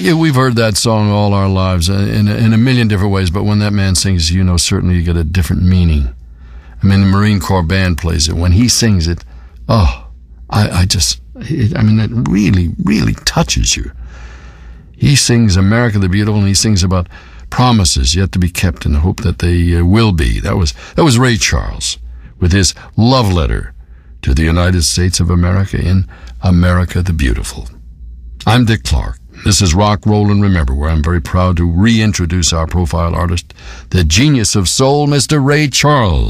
Yeah, we've heard that song all our lives in a million different ways, but when that man sings, certainly you get a different meaning. I mean, the Marine Corps band plays it. When he sings it, it really, really touches you. He sings America the Beautiful, and he sings about promises yet to be kept and the hope that they will be. That was Ray Charles with his love letter to the United States of America in America the Beautiful. I'm Dick Clark. This is Rock, Roll, and Remember, where I'm very proud to reintroduce our profile artist, the genius of soul, Mr. Ray Charles.